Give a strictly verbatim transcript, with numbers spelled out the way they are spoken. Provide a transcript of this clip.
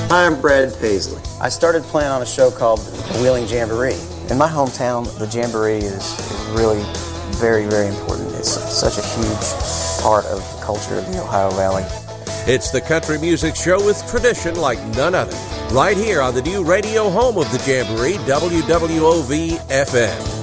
Hi, I'm Brad Paisley. I started playing on a show called Wheeling Jamboree. In my hometown, the Jamboree is, is really very, very important. It's such a huge part of the culture of the Ohio Valley. It's the country music show with tradition like none other. Right here on the new radio home of the Jamboree, W W O V F M.